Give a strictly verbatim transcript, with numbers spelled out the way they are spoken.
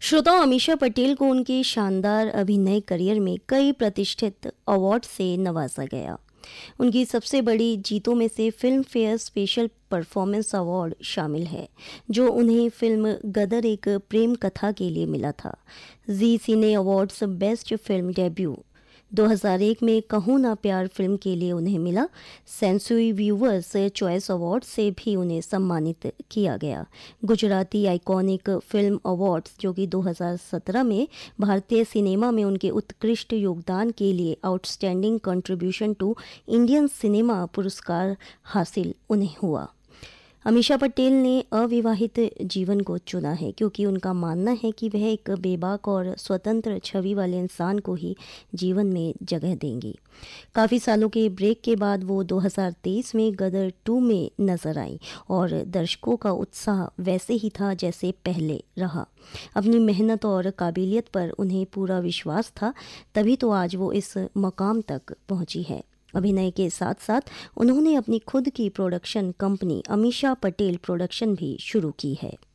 श्रोताओं, अमीषा पटेल को उनके शानदार अभिनय करियर में कई प्रतिष्ठित अवार्ड से नवाजा गया। उनकी सबसे बड़ी जीतों में से film fair special performance award शामिल है, जो उन्हें फिल्म गदर एक प्रेम कथा के लिए मिला था। जी सिने अवार्ड्स बेस्ट फिल्म डेब्यू दो हज़ार एक में कहूँ ना प्यार फिल्म के लिए उन्हें मिला। सेंसुई व्यूवर्स चॉइस अवार्ड से भी उन्हें सम्मानित किया गया। गुजराती आइकॉनिक फिल्म अवार्ड्स, जो कि दो हज़ार सत्रह में भारतीय सिनेमा में उनके उत्कृष्ट योगदान के लिए outstanding contribution to Indian cinema पुरस्कार हासिल उन्हें हुआ। अमीषा पटेल ने अविवाहित जीवन को चुना है, क्योंकि उनका मानना है कि वह एक बेबाक और स्वतंत्र छवि वाले इंसान को ही जीवन में जगह देंगी। काफ़ी सालों के ब्रेक के बाद वो दो हज़ार तेईस में गदर टू में नजर आई और दर्शकों का उत्साह वैसे ही था जैसे पहले रहा। अपनी मेहनत और काबिलियत पर उन्हें पूरा विश्वास था, तभी तो आज वो इस मकाम तक पहुंची है। अभिनय के साथ साथ उन्होंने अपनी खुद की production company Amisha Patel production भी शुरू की है।